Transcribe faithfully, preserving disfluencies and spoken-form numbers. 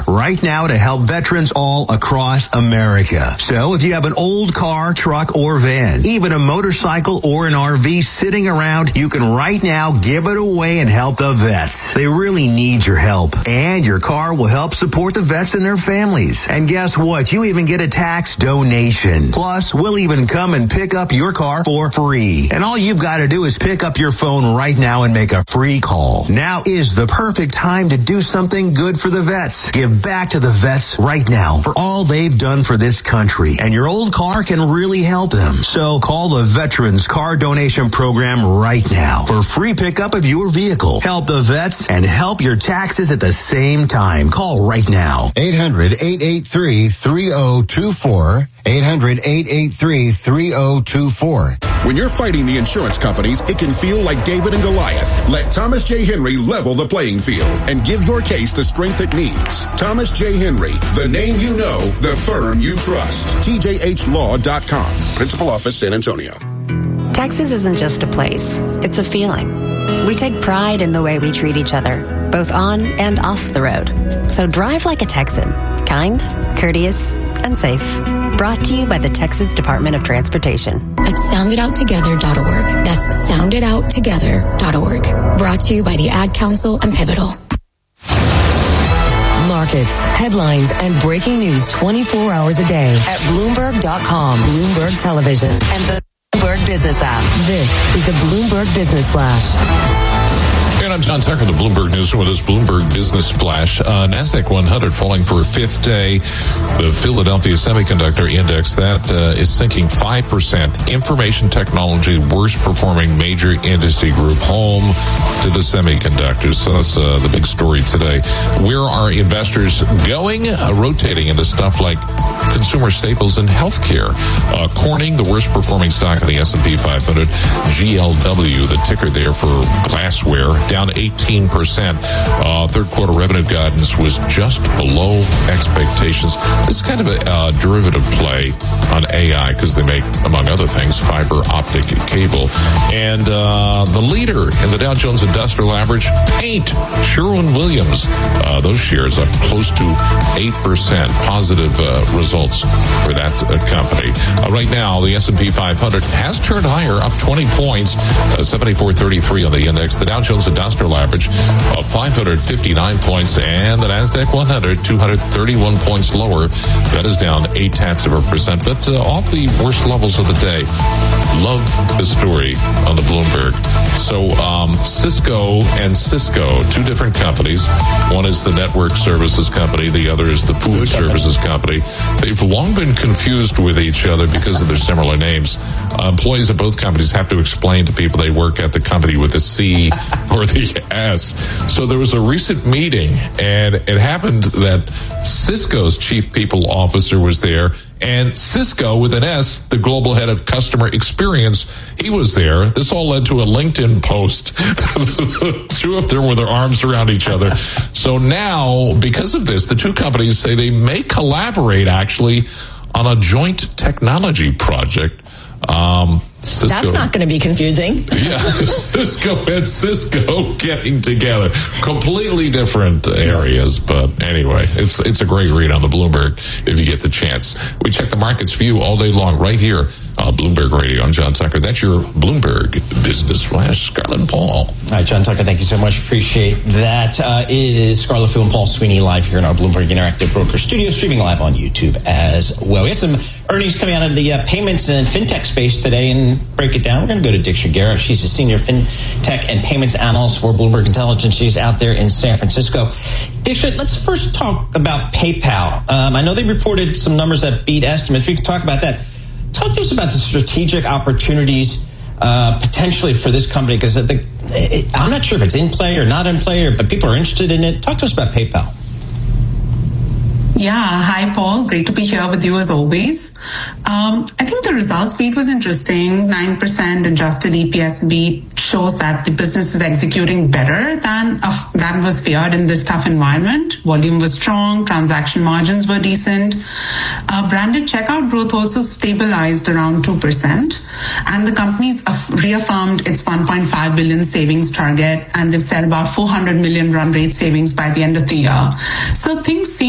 right now to help veterans all across America. So if you have an old car, truck, or van, even a motorcycle or an R V sitting around, you can right now give it away and help the vets. They really need your help. And your car will help support the vets and their families. And guess what? You even get a tax donation. Plus, we'll even come and pick up your car for free. And all you've got to do is pick up your phone right now and make a free call. Now is the perfect time to do something good for the vets. Give back to the vets right now for all they've done for this country. And your old car can really help them. So call the Veterans Car Donation Program right now for free pickup of your vehicle. Help the vets and help your taxes at the same time. Call right now. eight hundred, eight eight three, three oh two four. eight hundred, eight eight three, three oh two four. When you're fighting the insurance companies, it can feel like David and Goliath. Let Thomas J. Henry level the playing field and give your case the strength it needs. Thomas J. Henry, the name you know, the firm you trust. T J H law dot com. Principal Office, San Antonio. Texas isn't just a place, it's a feeling. We take pride in the way we treat each other, both on and off the road. So drive like a Texan, kind, courteous, and safe. Brought to you by the Texas Department of Transportation. At sound it out together dot org. That's sound it out together dot org. Brought to you by the Ad Council and Pivotal. Markets, headlines, and breaking news twenty-four hours a day at Bloomberg dot com, Bloomberg Television, and the Bloomberg Business app. This is the Bloomberg Business Flash. And I'm John Tucker, the Bloomberg News with this Bloomberg Business Flash. Uh, NASDAQ one hundred falling for a fifth day. The Philadelphia Semiconductor Index, that uh, is sinking five percent. Information technology, worst performing major industry group, home to the semiconductors. So that's uh, the big story today. Where are investors going? Uh, rotating into stuff like consumer staples and healthcare. Uh, Corning, the worst performing stock in the S and P five hundred. G L W, the ticker there for glassware, down eighteen percent. Uh, third quarter revenue guidance was just below expectations. This is kind of a uh, derivative play on A I because they make, among other things, fiber optic cable. And uh, the leader in the Dow Jones Industrial Average, paint, Sherwin-Williams. Uh, those shares up close to eight percent. Positive uh, results for that uh, company. Uh, right now, the S and P five hundred has turned higher, up twenty points, uh, seventy-four thirty-three on the index. The Dow Jones Industrial Average of five hundred fifty-nine points, and the NASDAQ one hundred, two hundred thirty-one points lower. That is down eight tenths of a percent, but uh, off the worst levels of the day. Love the story on the Bloomberg. So um, Cisco and Cisco, two different companies. One is the network services company. The other is the food services company. They've long been confused with each other because of their similar names. Uh, employees of both companies have to explain to people they work at the company with the C or the S. So there was a recent meeting, and it happened that Cisco's chief people officer was there, and Cisco, with an S, the global head of customer experience, he was there. This all led to a LinkedIn post. Two of them with their arms around each other. So now, because of this, the two companies say they may collaborate, actually, on a joint technology project. Um, Cisco, That's not going to be confusing. Yeah, Cisco and Cisco getting together. Completely different areas, but anyway, it's it's a great read on the Bloomberg if you get the chance. We check the markets for you all day long right here on Bloomberg Radio. I'm John Tucker. That's your Bloomberg Business Flash. Scarlett and Paul. All right, John Tucker, thank you so much. Appreciate that. Uh, it is Scarlett Fu and Paul Sweeney live here in our Bloomberg Interactive Broker Studio, streaming live on YouTube as well. We have some earnings coming out of the uh, payments and fintech space today, and break it down. We're going to go to Dick Shigera. She's a senior fintech and payments analyst for Bloomberg Intelligence. She's out there in San Francisco. Dick, let's first talk about PayPal. Um, I know they reported some numbers that beat estimates. We can talk about that. Talk to us about the strategic opportunities uh, potentially for this company, because I'm not sure if it's in play or not in play, or, but people are interested in it. Talk to us about PayPal. Yeah, hi, Paul. Great to be here with you as always. Um, I think the results beat was interesting. nine percent adjusted E P S beat shows that the business is executing better than uh, than was feared in this tough environment. Volume was strong, transaction margins were decent. Uh, branded checkout growth also stabilized around two percent. And the company's reaffirmed its one point five billion savings target, and they've said about four hundred million run rate savings by the end of the year. So things seem